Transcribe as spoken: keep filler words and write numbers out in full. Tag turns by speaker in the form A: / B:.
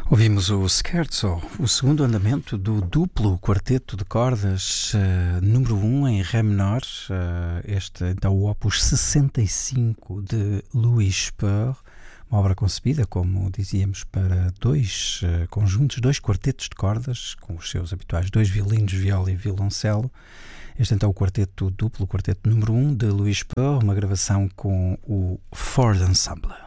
A: Ouvimos o Scherzo, o segundo andamento do duplo quarteto de cordas uh, número um em Ré menor, uh, este então o Opus sessenta e cinco de Louis Spohr, uma obra concebida, como dizíamos, para dois uh, conjuntos, dois quartetos de cordas, com os seus habituais dois violinos, viola e violoncelo. Este então o quarteto duplo, o quarteto número um de Louis Spohr, uma gravação com o Ford Ensemble.